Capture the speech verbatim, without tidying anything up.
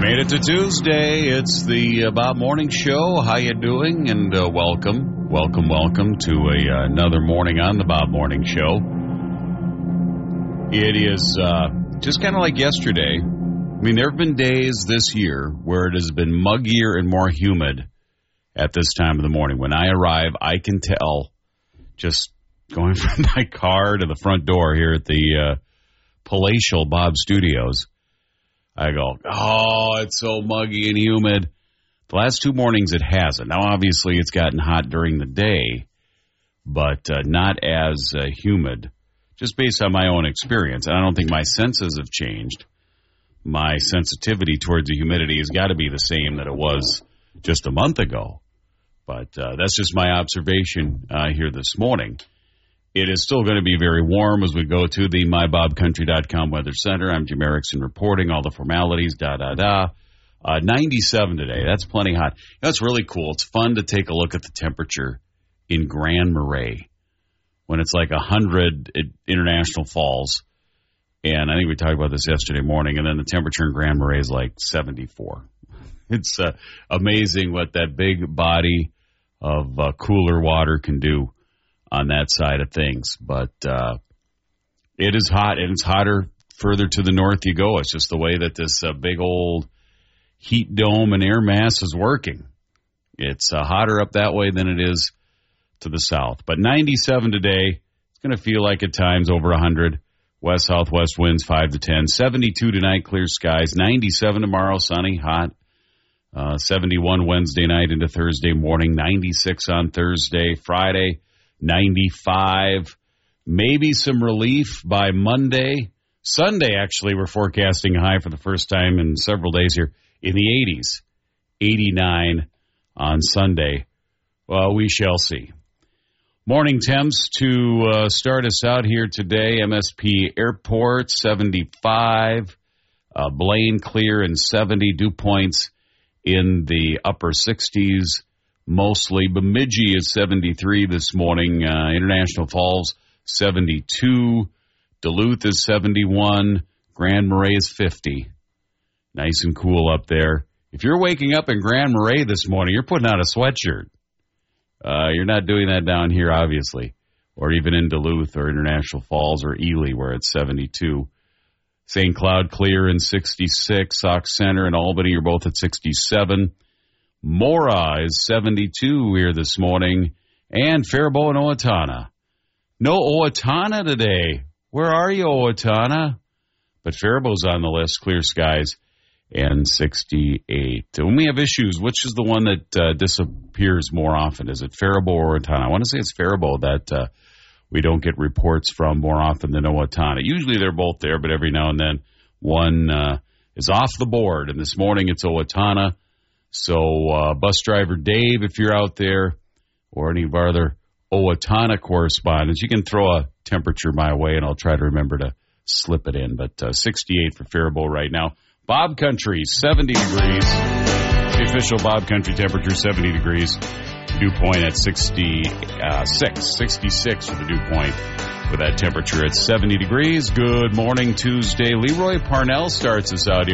Made it to Tuesday. It's the uh, Bob Morning Show. How you doing? And uh, welcome, welcome, welcome to a, uh, another morning on the Bob Morning Show. It is uh, just kind of like yesterday. I mean, there have been days this year where it has been muggier and more humid at this time of the morning. When I arrive, I can tell just going from my car to the front door here at the uh, palatial Bob Studios. I go, oh, it's so muggy and humid. The last two mornings it hasn't. Now, obviously, it's gotten hot during the day, but uh, not as uh, humid, just based on my own experience. And I don't think my senses have changed. My sensitivity towards the humidity has got to be the same that it was just a month ago. But uh, that's just my observation uh, here this morning. It is still going to be very warm as we go to the my bob country dot com Weather Center. I'm Jim Erickson reporting all the formalities, da-da-da. Uh, ninety-seven today. That's plenty hot. That's really cool. It's fun to take a look at the temperature in Grand Marais when it's like one hundred at International Falls. And I think we talked about this yesterday morning. And then the temperature in Grand Marais is like seventy-four. It's uh, amazing what that big body of uh, cooler water can do on that side of things. But uh, it is hot, and it's hotter further to the north you go. It's just the way that this uh, big old heat dome and air mass is working. It's uh, hotter up that way than it is to the south. But ninety-seven today, it's going to feel like at times over one hundred. West-southwest winds five to ten. seventy-two tonight, clear skies. ninety-seven tomorrow, sunny, hot. Uh, seventy-one Wednesday night into Thursday morning. ninety-six on Thursday. Friday, ninety-five. Maybe some relief by Monday. Sunday, actually, we're forecasting a high for the first time in several days here in the eighties. eighty-nine on Sunday. Well, we shall see. Morning temps to uh, start us out here today. M S P Airport, seventy-five. Uh, Blaine clear and seventy. Dew points in the upper sixties. Mostly. Bemidji is seventy-three this morning. Uh, International Falls, seventy-two. Duluth is seventy-one. Grand Marais is fifty. Nice and cool up there. If you're waking up in Grand Marais this morning, you're putting on a sweatshirt. Uh, you're not doing that down here, obviously, or even in Duluth or International Falls or Ely, where it's seventy-two. Saint Cloud clear and sixty-six. Sauk Center and Albany are both at sixty-seven. Mora is seventy-two here this morning. And Faribault and Owatonna. No Owatonna today. Where are you, Owatonna? But Faribault's on the list. Clear skies and sixty-eight. When we have issues, which is the one that uh, disappears more often? Is it Faribault or Owatonna? I want to say it's Faribault that uh, we don't get reports from more often than Owatonna. Usually they're both there, but every now and then one uh, is off the board. And this morning it's Owatonna. So uh, bus driver Dave, if you're out there, or any of our other Owatonna correspondents, you can throw a temperature my way, and I'll try to remember to slip it in. But uh, sixty-eight for Faribault right now. Bob Country, seventy degrees. The official Bob Country temperature, seventy degrees. Dew point at sixty-six. sixty-six for the dew point with that temperature at seventy degrees. Good morning, Tuesday. Leroy Parnell starts us out here.